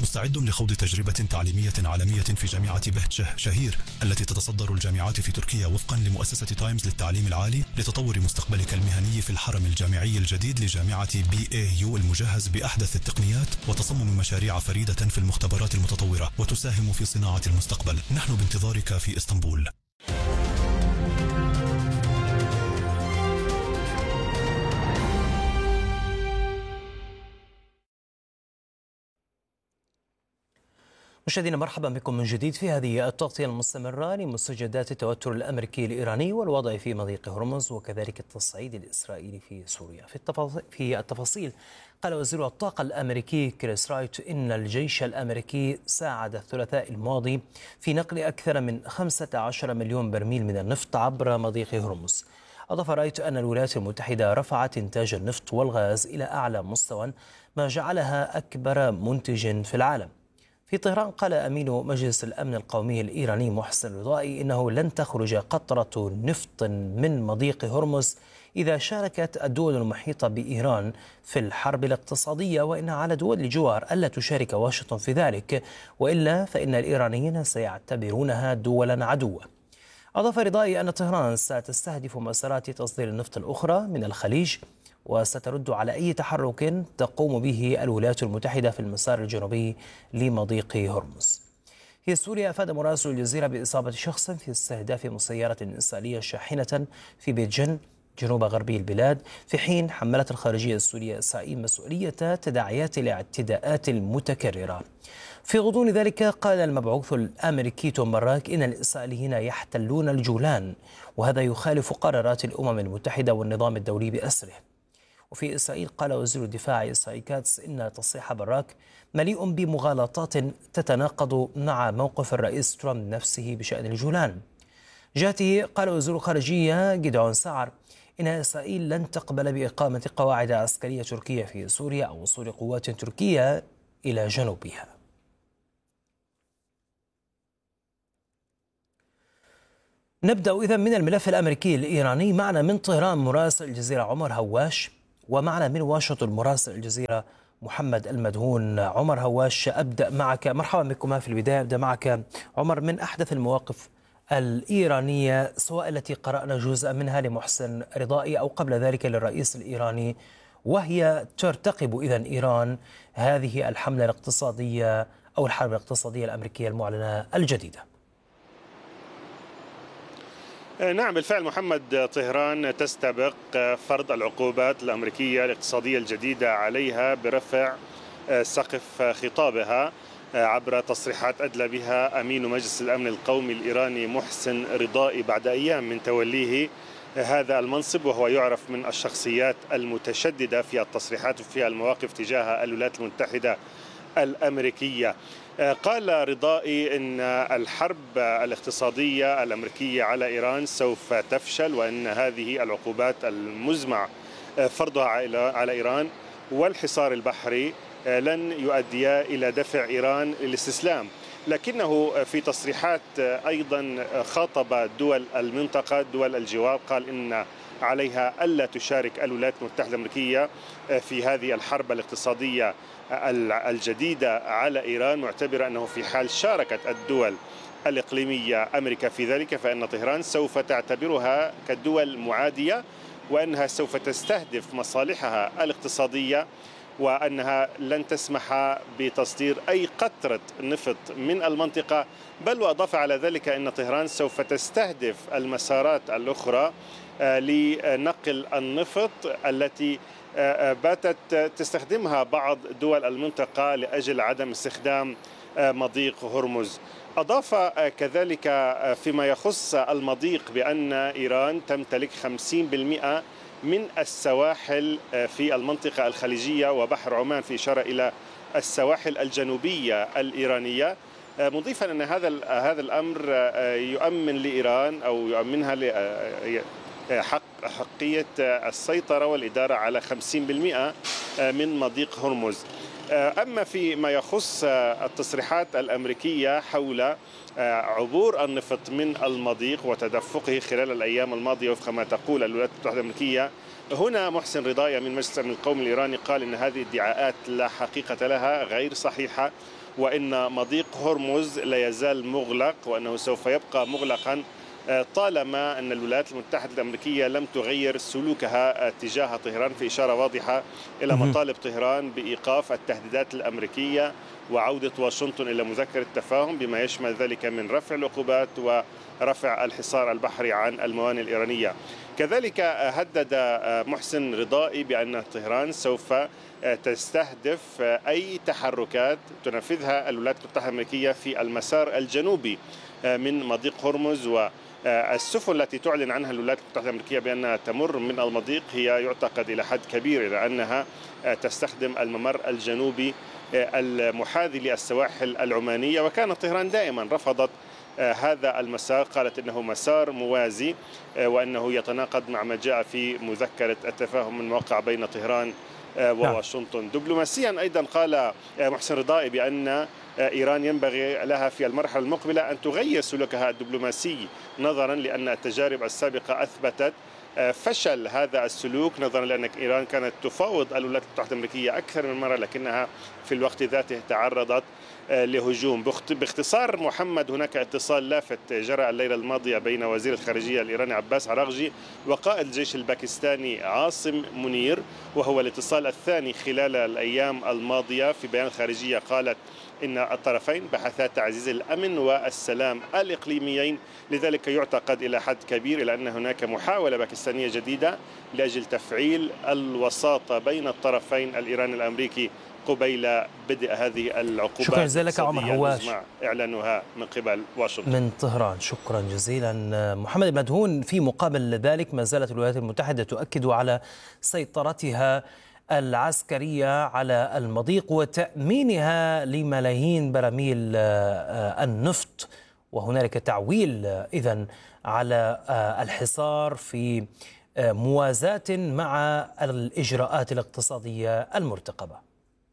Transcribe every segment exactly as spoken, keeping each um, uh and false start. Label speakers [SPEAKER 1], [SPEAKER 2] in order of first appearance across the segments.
[SPEAKER 1] مستعد لخوض تجربة تعليمية عالمية في جامعة بهتشه شهير التي تتصدر الجامعات في تركيا وفقا لمؤسسة تايمز للتعليم العالي لتطور مستقبلك المهني في الحرم الجامعي الجديد لجامعة بي اي يو المجهز بأحدث التقنيات وتصمم مشاريع فريدة في المختبرات المتطورة وتساهم في صناعة المستقبل. نحن بانتظارك في اسطنبول.
[SPEAKER 2] مشاهدينا مرحبا بكم من جديد في هذه التغطية المستمرة لمستجدات التوتر الأمريكي الإيراني والوضع في مضيق هرمز وكذلك التصعيد الإسرائيلي في سوريا. في التفاصيل قال وزير الطاقة الأمريكي كريس رايت إن الجيش الأمريكي ساعد الثلاثاء الماضي في نقل أكثر من خمسة عشر مليون برميل من النفط عبر مضيق هرمز. أضاف رايت أن الولايات المتحدة رفعت إنتاج النفط والغاز إلى أعلى مستوى ما جعلها أكبر منتج في العالم. في طهران قال أمين مجلس الأمن القومي الإيراني محسن رضائي إنه لن تخرج قطرة نفط من مضيق هرمز إذا شاركت الدول المحيطة بإيران في الحرب الاقتصادية، وإن على دول الجوار ألا تشارك واشنطن في ذلك، وإلا فإن الإيرانيين سيعتبرونها دولا عدوة. أضاف رضائي أن طهران ستستهدف مسارات تصدير النفط الأخرى من الخليج وسترد على أي تحرك تقوم به الولايات المتحدة في المسار الجنوبي لمضيق هرمز. في سوريا أفاد مراسل الجزيرة بإصابة شخص في استهداف مسيرة إسرائيلية شاحنة في بيت جن جنوب غربي البلاد، في حين حملت الخارجية السورية إسرائيل مسؤولية تداعيات الاعتداءات المتكررة. في غضون ذلك قال المبعوث الأمريكي توم باراك إن الإسرائيليين يحتلون الجولان، وهذا يخالف قرارات الأمم المتحدة والنظام الدولي بأسره. وفي إسرائيل قال وزير الدفاع إسرائيل كاتس إن تصريح باراك مليء بمغالطات تتناقض مع موقف الرئيس ترامب نفسه بشأن الجولان. جاته قال وزير الخارجية جدعون سعر إن إسرائيل لن تقبل بإقامة قواعد عسكرية تركية في سوريا أو وصول قوات تركية إلى جنوبها. نبدأ إذن من الملف الأمريكي الإيراني. معنا من طهران مراسل الجزيرة عمر هواش، ومعنا من واشنطن مراسل الجزيرة محمد المدهون. عمر هواش، أبدأ معك. مرحبا بكما. في البداية أبدأ معك عمر من أحدث المواقف الإيرانية، سواء التي قرأنا جزء منها لمحسن رضائي أو قبل ذلك للرئيس الإيراني، وهي ترتقب إذن إيران هذه الحملة الاقتصادية أو الحرب الاقتصادية الأمريكية المعلنة الجديدة.
[SPEAKER 3] نعم بالفعل محمد، طهران تستبق فرض العقوبات الأمريكية الاقتصادية الجديدة عليها برفع سقف خطابها عبر تصريحات أدلى بها أمين مجلس الأمن القومي الإيراني محسن رضائي بعد أيام من توليه هذا المنصب، وهو يعرف من الشخصيات المتشددة في التصريحات وفي المواقف تجاه الولايات المتحدة الأمريكية. قال رضائي إن الحرب الاقتصادية الأمريكية على إيران سوف تفشل، وأن هذه العقوبات المزمع فرضها على إيران والحصار البحري لن يؤديا إلى دفع إيران للاستسلام. لكنه في تصريحات أيضا خاطب دول المنطقة دول الجوار، قال إن عليها ألا تشارك الولايات المتحدة الأمريكية في هذه الحرب الاقتصادية الجديدة على إيران، معتبرة أنه في حال شاركت الدول الإقليمية أمريكا في ذلك فإن طهران سوف تعتبرها كدول معادية، وأنها سوف تستهدف مصالحها الاقتصادية، وأنها لن تسمح بتصدير أي قطرة نفط من المنطقة. بل وأضاف على ذلك أن طهران سوف تستهدف المسارات الأخرى لنقل النفط التي باتت تستخدمها بعض دول المنطقة لأجل عدم استخدام مضيق هرمز. أضاف كذلك فيما يخص المضيق بأن إيران تمتلك خمسين بالمئة من السواحل في المنطقة الخليجية وبحر عمان، في إشارة إلى السواحل الجنوبية الإيرانية، مضيفا أن هذا هذا الأمر يؤمن لإيران أو يؤمنها حق حقية السيطرة والإدارة على خمسين بالمئة من مضيق هرمز. أما فيما يخص التصريحات الأمريكية حول عبور النفط من المضيق وتدفقه خلال الأيام الماضية وفق ما تقول الولايات المتحدة الأمريكية، هنا محسن رضائي من مجلس الأمن القومي الإيراني قال إن هذه الادعاءات لا حقيقة لها، غير صحيحة، وإن مضيق هرمز لا يزال مغلق، وأنه سوف يبقى مغلقا طالما أن الولايات المتحدة الأمريكية لم تغير سلوكها تجاه طهران، في إشارة واضحة إلى مطالب طهران بإيقاف التهديدات الأمريكية وعودة واشنطن إلى مذكرة التفاهم، بما يشمل ذلك من رفع العقوبات ورفع الحصار البحري عن الموانئ الإيرانية. كذلك هدد محسن رضائي بأن طهران سوف تستهدف أي تحركات تنفذها الولايات المتحدة الأمريكية في المسار الجنوبي من مضيق هرمز، والسفن التي تعلن عنها الولايات المتحدة الأمريكية بأنها تمر من المضيق هي يعتقد إلى حد كبير إلى أنها تستخدم الممر الجنوبي المحاذي للسواحل العمانية، وكانت طهران دائما رفضت هذا المسار، قالت إنه مسار موازي وأنه يتناقض مع ما جاء في مذكرة التفاهم الموقع بين طهران وواشنطن. دبلوماسيا أيضا قال محسن رضائي بأن إيران ينبغي لها في المرحلة المقبلة أن تغير سلوكها الدبلوماسي، نظرا لأن التجارب السابقة أثبتت فشل هذا السلوك، نظرا لأن إيران كانت تفاوض الولايات المتحدة الأمريكية أكثر من مرة لكنها في الوقت ذاته تعرضت لهجوم. باختصار محمد، هناك اتصال لافت جرى الليلة الماضية بين وزير الخارجية الإيراني عباس عراغجي وقائد الجيش الباكستاني عاصم منير، وهو الاتصال الثاني خلال الأيام الماضية. في بيان الخارجية قالت إن الطرفين بحثا تعزيز الأمن والسلام الإقليميين، لذلك يعتقد إلى حد كبير إلى أن هناك محاولة باكستانية جديدة لأجل تفعيل الوساطة بين الطرفين الإيراني الأمريكي قبيل بدء هذه العقوبات.
[SPEAKER 2] شكرا جزيلا عمر هواش،
[SPEAKER 3] إعلانها من قبل واشنطن
[SPEAKER 2] من طهران. شكرا جزيلا محمد المدهون. في مقابل ذلك ما زالت الولايات المتحدة تؤكد على سيطرتها العسكرية على المضيق وتأمينها لملايين براميل النفط، وهنالك تعويل إذن على الحصار في موازاة مع الإجراءات الاقتصادية المرتقبة.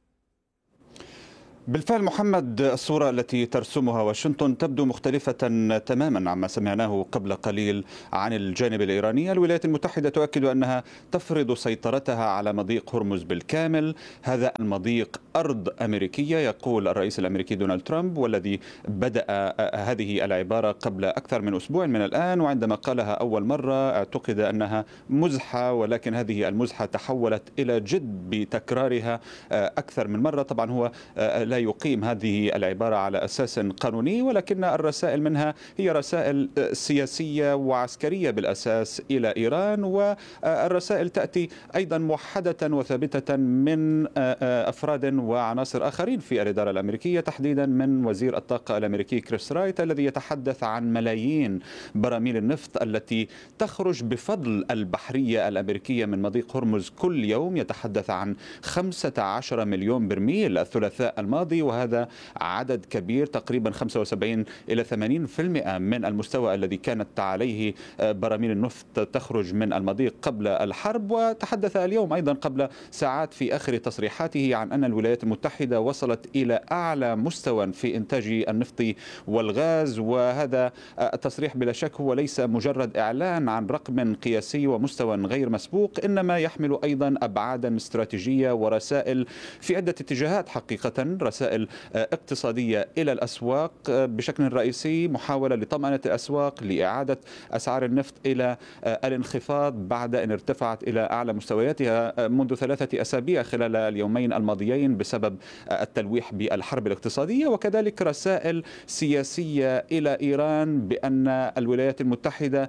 [SPEAKER 4] بالفعل محمد، الصورة التي ترسمها واشنطن تبدو مختلفة تماما عما سمعناه قبل قليل عن الجانب الإيراني. الولايات المتحدة تؤكد أنها تفرض سيطرتها على مضيق هرمز بالكامل. هذا المضيق أرض أمريكية، يقول الرئيس الأمريكي دونالد ترامب، والذي بدأ هذه العبارة قبل أكثر من أسبوع من الآن، وعندما قالها أول مرة اعتقد أنها مزحة، ولكن هذه المزحة تحولت إلى جد بتكرارها أكثر من مرة. طبعا هو لا يقيم هذه العبارة على أساس قانوني، ولكن الرسائل منها هي رسائل سياسية وعسكرية بالأساس إلى إيران، والرسائل تأتي أيضا موحدة وثابتة من أفراد وعناصر آخرين في الإدارة الأمريكية، تحديدا من وزير الطاقة الأمريكي كريس رايت، الذي يتحدث عن ملايين براميل النفط التي تخرج بفضل البحرية الأمريكية من مضيق هرمز كل يوم. يتحدث عن خمسة عشر مليون برميل الثلاثاء الماضي، وهذا عدد كبير، تقريبا خمسة وسبعين إلى ثمانين بالمئة من المستوى الذي كانت عليه براميل النفط تخرج من المضيق قبل الحرب. وتحدث اليوم أيضا قبل ساعات في آخر تصريحاته عن أن الولايات المتحدة وصلت إلى أعلى مستوى في إنتاج النفط والغاز، وهذا التصريح بلا شك هو ليس مجرد إعلان عن رقم قياسي ومستوى غير مسبوق، إنما يحمل أيضا أبعادا استراتيجية ورسائل في عدة اتجاهات حقيقة، رسائل اقتصادية إلى الأسواق بشكل رئيسي، محاولة لطمأنة الأسواق لإعادة أسعار النفط إلى الانخفاض بعد أن ارتفعت إلى أعلى مستوياتها منذ ثلاثة أسابيع خلال اليومين الماضيين بسبب التلويح بالحرب الاقتصادية، وكذلك رسائل سياسية إلى إيران بأن الولايات المتحدة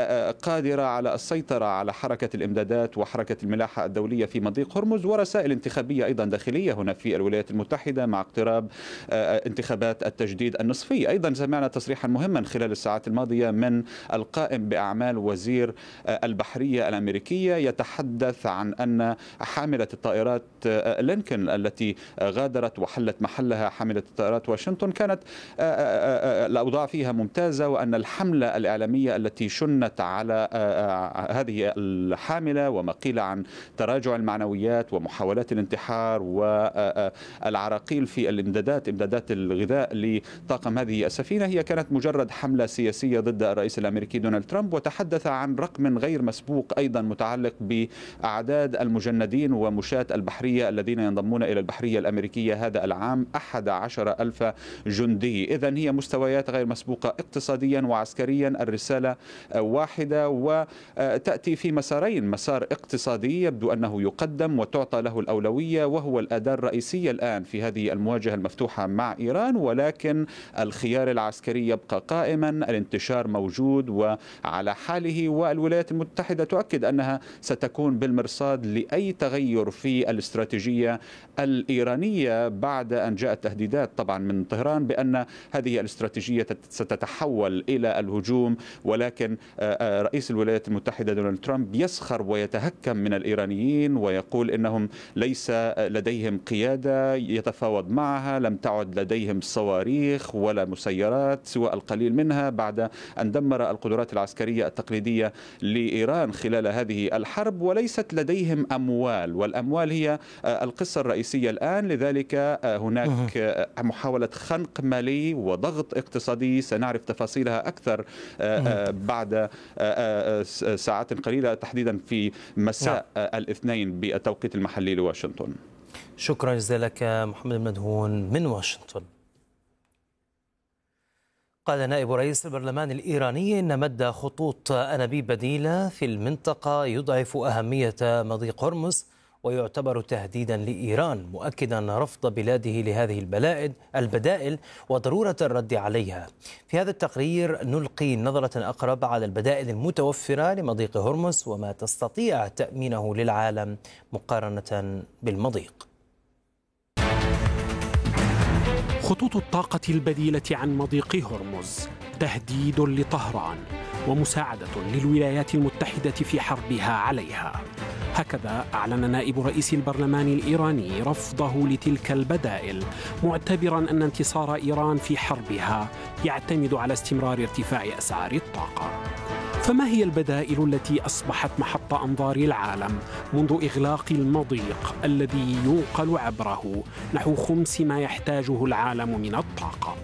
[SPEAKER 4] قادرة على السيطرة على حركة الإمدادات وحركة الملاحة الدولية في مضيق هرمز، ورسائل انتخابية أيضا داخلية هنا في الولايات المتحدة مع اقتراب انتخابات التجديد النصفي. أيضا سمعنا تصريحا مهما خلال الساعات الماضية من القائم بأعمال وزير البحرية الأمريكية، يتحدث عن أن حاملة الطائرات لينكولن التي غادرت وحلت محلها حاملة الطائرات واشنطن كانت الأوضاع فيها ممتازة، وأن الحملة الإعلامية التي شنت على هذه الحاملة وما قيل عن تراجع المعنويات ومحاولات الانتحار والعراقيل إسرائيل في الإمدادات إمدادات الغذاء لطاقم هذه السفينة هي كانت مجرد حملة سياسية ضد الرئيس الأمريكي دونالد ترامب، وتحدث عن رقم غير مسبوق أيضا متعلق بأعداد المجندين ومشاة البحرية الذين ينضمون إلى البحرية الأمريكية هذا العام، أحد عشر ألف جندي. إذن هي مستويات غير مسبوقة اقتصاديا وعسكريا. الرسالة واحدة وتأتي في مسارين: مسار اقتصادي يبدو أنه يقدم وتعطى له الأولوية وهو الأداة الرئيسية الآن في هذه المواجهة المفتوحة مع إيران، ولكن الخيار العسكري يبقى قائما، الانتشار موجود وعلى حاله، والولايات المتحدة تؤكد أنها ستكون بالمرصاد لأي تغير في الاستراتيجية الإيرانية بعد أن جاءت تهديدات طبعا من طهران بأن هذه الاستراتيجية ستتحول إلى الهجوم. ولكن رئيس الولايات المتحدة دونالد ترامب يسخر ويتهكم من الإيرانيين ويقول إنهم ليس لديهم قيادة يتفاوض معها، لم تعد لديهم صواريخ ولا مسيرات سوى القليل منها بعد أن دمر القدرات العسكرية التقليدية لإيران خلال هذه الحرب، وليست لديهم أموال، والأموال هي القصة الرئيسية الآن. لذلك هناك محاولة خنق مالي وضغط اقتصادي سنعرف تفاصيلها أكثر بعد ساعات قليلة، تحديدا في مساء الاثنين بالتوقيت المحلي لواشنطن.
[SPEAKER 2] شكرا جزيلا لك محمد المدهون من واشنطن. قال نائب رئيس البرلمان الإيراني إن مد خطوط أنابيب بديلة في المنطقة يضعف أهمية مضيق هرمز ويعتبر تهديدا لإيران، مؤكدا رفض بلاده لهذه البلائد البدائل وضرورة الرد عليها. في هذا التقرير نلقي نظرة أقرب على البدائل المتوفرة لمضيق هرمز وما تستطيع تأمينه للعالم مقارنة بالمضيق.
[SPEAKER 5] خطوط الطاقة البديلة عن مضيق هرمز تهديد لطهران ومساعدة للولايات المتحدة في حربها عليها. هكذا أعلن نائب رئيس البرلمان الإيراني رفضه لتلك البدائل، معتبرا أن انتصار إيران في حربها يعتمد على استمرار ارتفاع أسعار الطاقة. فما هي البدائل التي أصبحت محط أنظار العالم منذ إغلاق المضيق الذي ينقل عبره نحو خمس ما يحتاجه العالم من الطاقة؟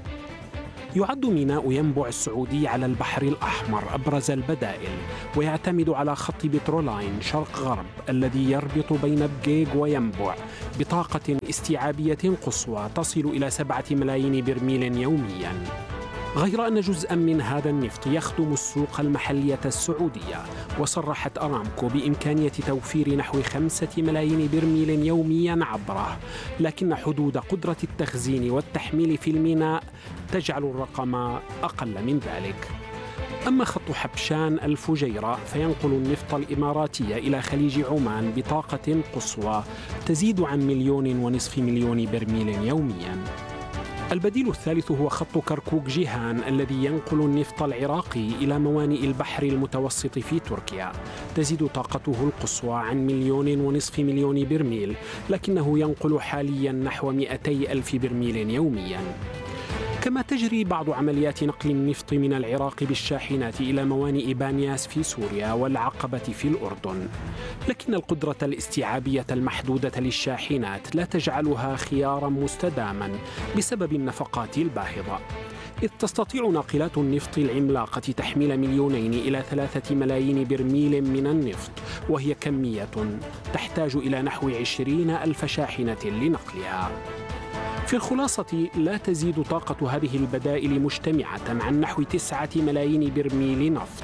[SPEAKER 5] يعد ميناء ينبع السعودي على البحر الأحمر أبرز البدائل، ويعتمد على خط بترولاين شرق غرب الذي يربط بين بقيق وينبع بطاقة استيعابية قصوى تصل إلى سبعة ملايين برميل يومياً. غير أن جزءاً من هذا النفط يخدم السوق المحلية السعودية، وصرحت أرامكو بإمكانية توفير نحو خمسة ملايين برميل يومياً عبره، لكن حدود قدرة التخزين والتحميل في الميناء تجعل الرقم أقل من ذلك. أما خط حبشان الفجيرة فينقل النفط الإماراتي إلى خليج عمان بطاقة قصوى تزيد عن مليون ونصف مليون برميل يومياً. البديل الثالث هو خط كركوك جيهان الذي ينقل النفط العراقي إلى موانئ البحر المتوسط في تركيا، تزيد طاقته القصوى عن مليون ونصف مليون برميل، لكنه ينقل حاليا نحو مئتي ألف برميل يوميا. كما تجري بعض عمليات نقل النفط من العراق بالشاحنات إلى موانئ بانياس في سوريا والعقبة في الأردن، لكن القدرة الاستيعابية المحدودة للشاحنات لا تجعلها خيارا مستداما بسبب النفقات الباهظة، إذ تستطيع ناقلات النفط العملاقة تحميل مليونين إلى ثلاثة ملايين برميل من النفط، وهي كمية تحتاج إلى نحو عشرين ألف شاحنة لنقلها. في الخلاصة لا تزيد طاقة هذه البدائل مجتمعة عن نحو تسعة ملايين برميل نفط،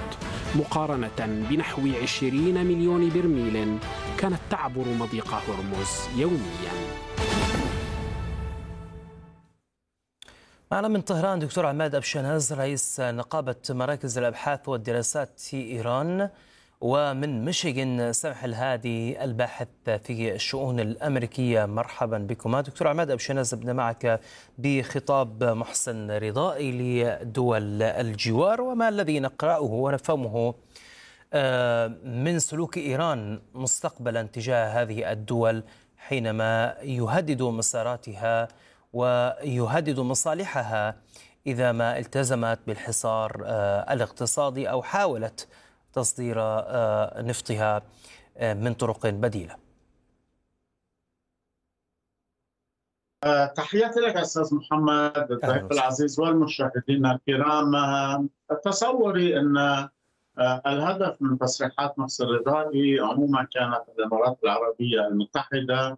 [SPEAKER 5] مقارنة بنحو عشرين مليون برميل كانت تعبر مضيق هرمز يومياً.
[SPEAKER 2] معنا من طهران دكتور عماد أبشناز رئيس نقابة مراكز الأبحاث والدراسات في إيران، ومن ميشيغان سمح الهادي الباحث في الشؤون الأمريكية. مرحبا بكما دكتور عماد أبشناز. ابدأ معك بخطاب محسن رضائي لدول الجوار وما الذي نقرأه ونفهمه من سلوك إيران مستقبلا تجاه هذه الدول حينما يهدد مساراتها ويهدد مصالحها إذا ما التزمت بالحصار الاقتصادي أو حاولت تصدير نفطها من طرق بديلة.
[SPEAKER 6] تحياتي لك أستاذ محمد الضيف العزيز والمشاهدين الكرام. تصوري أن الهدف من تصريحات نصر الرضائي عموما كانت الإمارات العربية المتحدة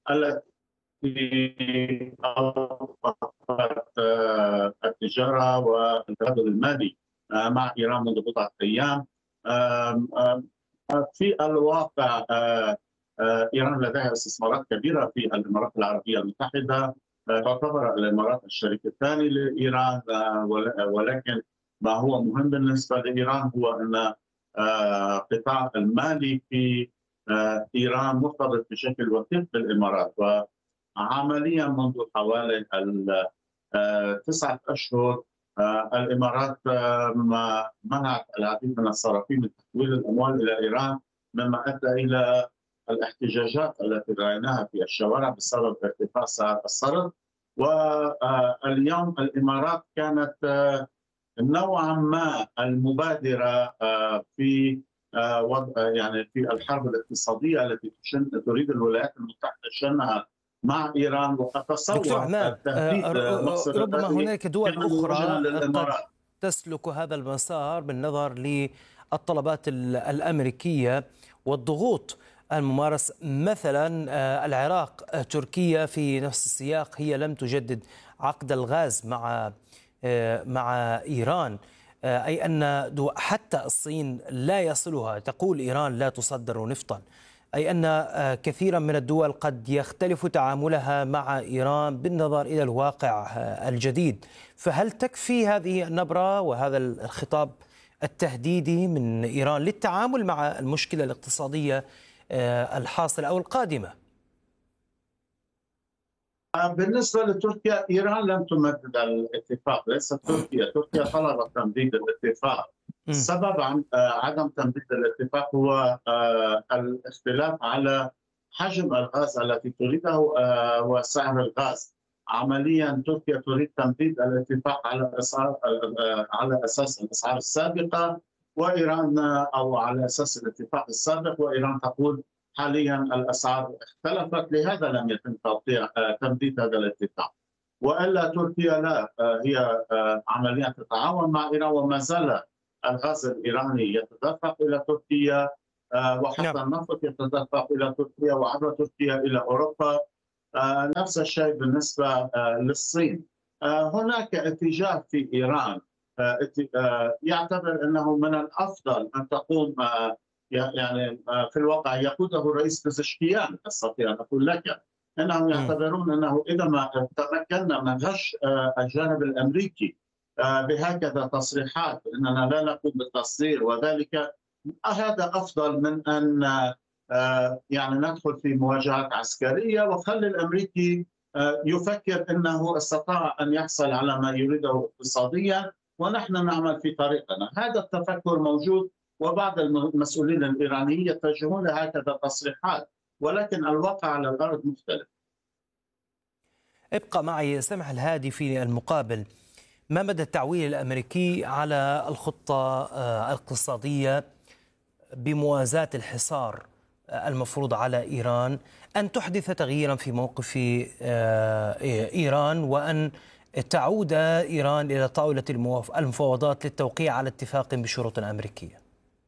[SPEAKER 6] التي أوقفت التجارة والتبادل المالي مع إيران منذ بضعة أيام. في الواقع إيران لديها استثمارات كبيرة في الإمارات العربية المتحدة، تعتبر الإمارات الشريك الثاني لإيران، ولكن ما هو مهم بالنسبة لإيران هو أن قطاع المالي في إيران مرتبط بشكل وثيق بالإمارات. وعمليا منذ حوالي تسعة أشهر الإمارات منعت العديد من الصرافين من تحويل الأموال إلى إيران، مما أدى إلى الاحتجاجات التي رأيناها في الشوارع بسبب ارتفاع سعر الصرف. واليوم الإمارات كانت نوعا ما المبادرة في وضع يعني في الحرب الاقتصادية التي تريد الولايات المتحدة شنها مع إيران.
[SPEAKER 2] وأتصور ربما هناك دول أخرى قد تسلك هذا المسار بالنظر للطلبات الأمريكية والضغوط الممارس. مثلا العراق، تركيا في نفس السياق هي لم تجدد عقد الغاز مع مع إيران، أي أن حتى الصين لا يصلها، تقول إيران لا تصدر نفطا، أي أن كثيرا من الدول قد يختلف تعاملها مع إيران بالنظر إلى الواقع الجديد. فهل تكفي هذه النبرة وهذا الخطاب التهديدي من إيران للتعامل مع المشكلة الاقتصادية الحاصلة أو القادمة؟
[SPEAKER 6] بالنسبة لتركيا، إيران لم تمدد الاتفاق، ليست تركيا، تركيا طلبت تمديد الاتفاق. السبب عن عدم تمديد الاتفاق هو الاختلاف على حجم الغاز التي تريده وسعر الغاز. عمليا تركيا تريد تمديد الاتفاق على الأسعار على أساس الأسعار السابقة، وإيران أو على أساس الاتفاق السابق، وإيران تقول حاليا الأسعار اختلفت، لهذا لم يتم تمديد هذا الاتفاق. وإلا تركيا لا، هي عمليا تتعاون مع إيران، وما زال الغاز الإيراني يتدفق إلى تركيا، وحتى النفط يتدفق إلى تركيا وعبر تركيا إلى أوروبا. نفس الشيء بالنسبة للصين. هناك اتجاه في إيران يعتبر أنه من الأفضل أن تقوم، يعني في الواقع يقوده الرئيس بزشكيان، أستطيع أن أقول لك أنهم يعتبرون أنه إذا ما تمكنا من غش الجانب الأمريكي بهكذا تصريحات أننا لا نقوم بالتصدير وذلك، هذا أفضل من أن يعني ندخل في مواجهات عسكرية وخلي الأمريكي يفكر أنه استطاع أن يحصل على ما يريده اقتصاديا ونحن نعمل في طريقنا. هذا التفكر موجود، وبعض المسؤولين الإيرانيين يتجهون لهكذا تصريحات، ولكن الواقع على الأرض مختلف.
[SPEAKER 2] ابقى معي سمح الهادي في المقابل. ما مدى التعويل الأمريكي على الخطة الاقتصادية بموازاة الحصار المفروض على إيران أن تحدث تغييرا في موقف إيران، وأن تعود إيران إلى طاولة المفاوضات للتوقيع على اتفاق بشروط أمريكية؟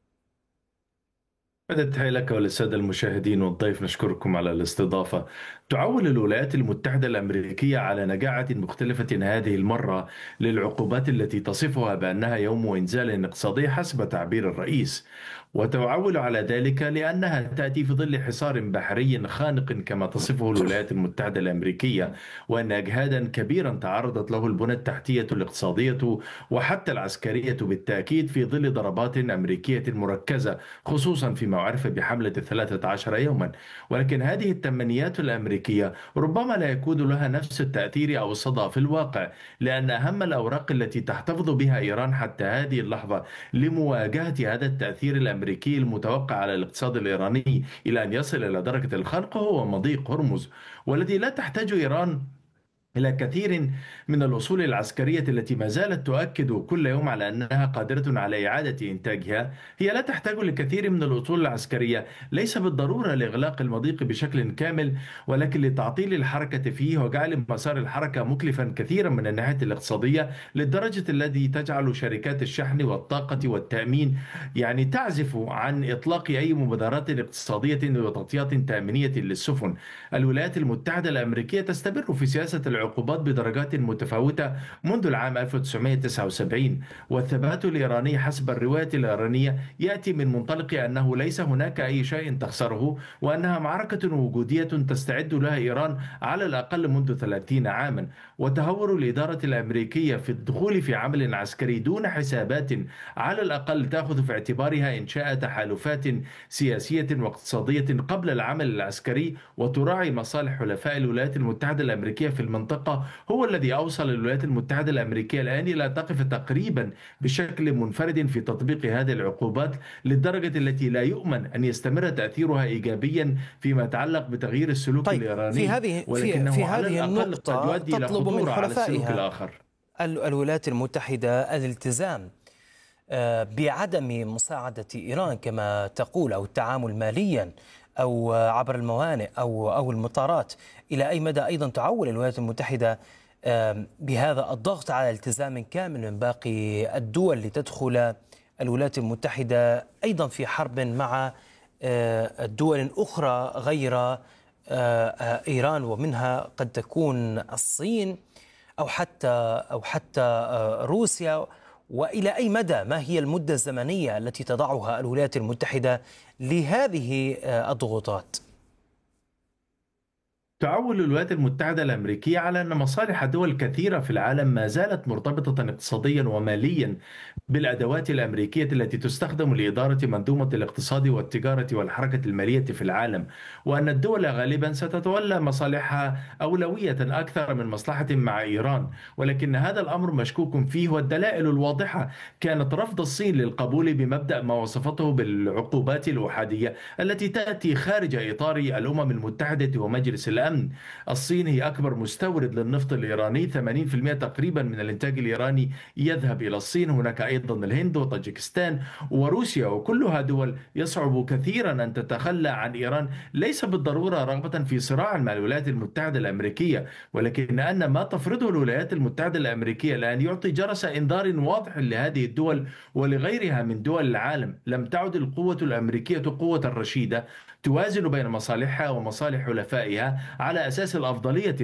[SPEAKER 7] تحية لك وللسادة المشاهدين والضيف، نشكركم على الاستضافة. تعول الولايات المتحدة الأمريكية على نجاعة مختلفة هذه المرة للعقوبات التي تصفها بأنها يوم إنزال اقتصادي حسب تعبير الرئيس، وتعول على ذلك لأنها تأتي في ظل حصار بحري خانق كما تصفه الولايات المتحدة الأمريكية، وأن أجهادا كبيرا تعرضت له البنى التحتية الاقتصادية وحتى العسكرية بالتأكيد في ظل ضربات أمريكية مركزة، خصوصا فيما عرف بحملة الثلاثة عشر يوما. ولكن هذه التمنيات الأمريكية ربما لا يكون لها نفس التأثير أو الصدى في الواقع، لأن أهم الأوراق التي تحتفظ بها إيران حتى هذه اللحظة لمواجهة هذا التأثير الأمريكي المتوقع على الاقتصاد الإيراني إلى أن يصل إلى درجة الخنق هو مضيق هرمز، والذي لا تحتاج إيران إلى كثير من الأصول العسكرية التي ما زالت تؤكد كل يوم على أنها قادرة على إعادة إنتاجها، هي لا تحتاج لكثير من الأصول العسكرية، ليس بالضرورة لإغلاق المضيق بشكل كامل، ولكن لتعطيل الحركة فيه وجعل مسار الحركة مكلفا كثيرا من الناحية الاقتصادية، للدرجة التي تجعل شركات الشحن والطاقة والتأمين يعني تعزف عن إطلاق أي مبادرات اقتصادية وتغطيات تأمينية للسفن. الولايات المتحدة الأمريكية تستمر في سياسة العقوبات بدرجات متفاوتة منذ العام ألف وتسعمائة وتسعة وسبعين، والثبات الإيراني حسب الرواية الإيرانية يأتي من منطلق أنه ليس هناك أي شيء تخسره، وأنها معركة وجودية تستعد لها إيران على الأقل منذ ثلاثين عاما. وتهور الإدارة الأمريكية في الدخول في عمل عسكري دون حسابات على الأقل تأخذ في اعتبارها إنشاء تحالفات سياسية واقتصادية قبل العمل العسكري وتراعي مصالح حلفاء الولايات المتحدة الأمريكية في المنطقة، هو الذي أوصل الولايات المتحدة الأمريكية الآن إلى تقف تقريبا بشكل منفرد في تطبيق هذه العقوبات، للدرجة التي لا يؤمن أن يستمر تأثيرها إيجابيا فيما يتعلق بتغيير السلوك
[SPEAKER 2] طيب
[SPEAKER 7] الإيراني.
[SPEAKER 2] في هذه
[SPEAKER 7] ولكنه
[SPEAKER 2] في
[SPEAKER 7] على
[SPEAKER 2] هذه
[SPEAKER 7] الأقل
[SPEAKER 2] النقطة
[SPEAKER 7] قد يؤدي إلى
[SPEAKER 2] تطلب من
[SPEAKER 7] خطورة على السلوك
[SPEAKER 2] حلفائها
[SPEAKER 7] الآخر.
[SPEAKER 2] الولايات المتحدة الالتزام بعدم مساعدة إيران كما تقول، أو التعامل ماليا أو عبر الموانئ أو أو المطارات. إلى أي مدى أيضا تعول الولايات المتحدة بهذا الضغط على التزام كامل من باقي الدول لتدخل الولايات المتحدة أيضا في حرب مع دول أخرى غير إيران، ومنها قد تكون الصين أو حتى أو حتى روسيا؟ وإلى أي مدى ما هي المدة الزمنية التي تضعها الولايات المتحدة لهذه الضغوطات؟
[SPEAKER 7] تعول الولايات المتحدة الأمريكية على أن مصالح دول كثيرة في العالم ما زالت مرتبطة اقتصاديا وماليا بالأدوات الأمريكية التي تستخدم لإدارة منظومة الاقتصاد والتجارة والحركة المالية في العالم، وأن الدول غالبا ستتولى مصالحها أولوية أكثر من مصلحة مع إيران. ولكن هذا الأمر مشكوك فيه، والدلائل الواضحة كانت رفض الصين للقبول بمبدأ ما وصفته بالعقوبات الأحادية التي تأتي خارج إطار الأمم المتحدة ومجلس الأمن. الصين هي أكبر مستورد للنفط الإيراني، ثمانين بالمئة تقريبا من الإنتاج الإيراني يذهب إلى الصين. هناك أيضا الهند وطاجيكستان وروسيا، وكلها دول يصعب كثيرا أن تتخلى عن إيران، ليس بالضرورة رغبة في صراع مع الولايات المتحدة الأمريكية، ولكن أن ما تفرضه الولايات المتحدة الأمريكية الآن يعطي جرس إنذار واضح لهذه الدول ولغيرها من دول العالم. لم تعد القوة الأمريكية قوة رشيدة توازن بين مصالحها ومصالح حلفائها على أساس الأفضلية